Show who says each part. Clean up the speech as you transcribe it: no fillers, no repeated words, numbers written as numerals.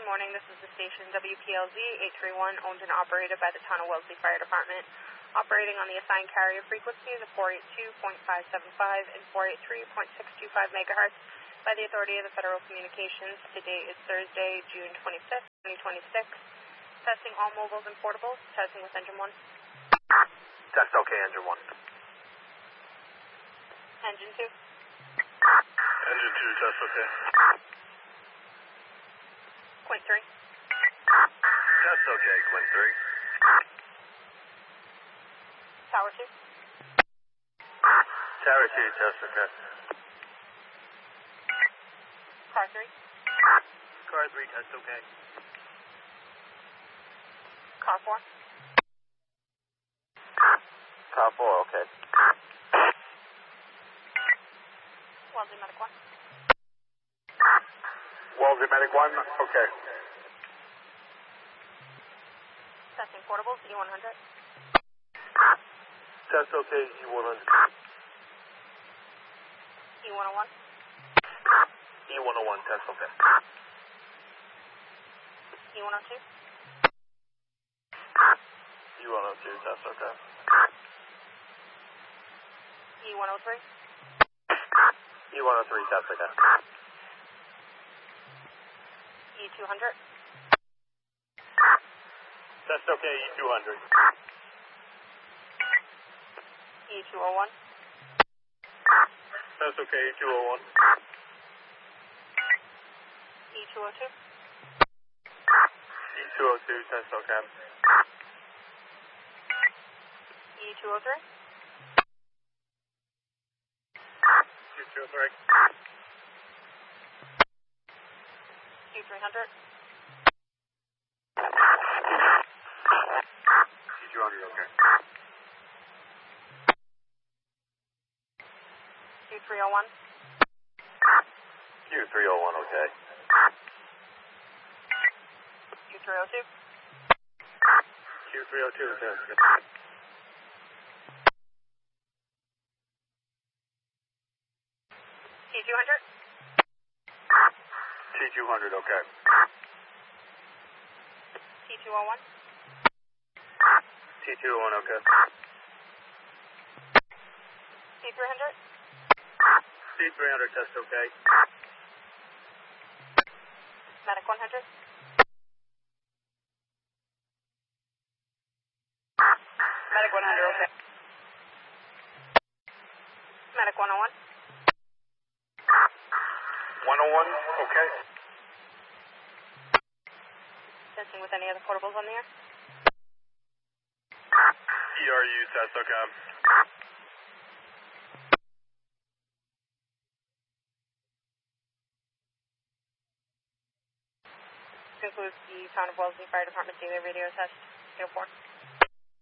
Speaker 1: Good morning. This is the station WPLZ 831, owned and operated by the Town of Wellesley Fire Department, operating on the assigned carrier frequencies of 482.575 and 483.625 megahertz by the authority of the Federal Communications. Today is Thursday, June 25th, 2026. Testing all mobiles and portables. Testing with engine 1.
Speaker 2: Test okay, engine 1.
Speaker 1: Engine 2.
Speaker 2: Engine 2, test okay.
Speaker 1: Quint 3.
Speaker 2: Test okay, Quint 3.
Speaker 1: Tower 2.
Speaker 2: Tower 2, test okay.
Speaker 1: Car 3.
Speaker 2: Car 3, test okay.
Speaker 1: Car 4.
Speaker 2: Car 4, okay.
Speaker 1: Wellesley Medic 1.
Speaker 2: Wellesley Medic 1, okay.
Speaker 1: Testing portables, E100.
Speaker 2: Test okay, E100.
Speaker 1: E101.
Speaker 2: E101, test okay.
Speaker 1: E102.
Speaker 2: E102, test okay.
Speaker 1: E103.
Speaker 2: E103, test okay.
Speaker 1: E200.
Speaker 2: Test okay, E200.
Speaker 1: E201.
Speaker 2: Test okay, E201.
Speaker 1: E202.
Speaker 2: E202, test okay.
Speaker 1: E203.
Speaker 2: E203.
Speaker 1: E300.
Speaker 2: E200, okay.
Speaker 1: Q301.
Speaker 2: Q301, okay.
Speaker 1: Q302.
Speaker 2: Q302, test okay.
Speaker 1: T200.
Speaker 2: T200, okay.
Speaker 1: T201.
Speaker 2: T201, okay.
Speaker 1: T300.
Speaker 2: T300, test okay.
Speaker 1: Medic 100. Medic 100, okay. Medic 101.
Speaker 2: 101, okay.
Speaker 1: Testing with any other portables on the air.
Speaker 2: ERU, test okay.
Speaker 1: This concludes the Town of Wellesley Fire Department daily radio test. 04.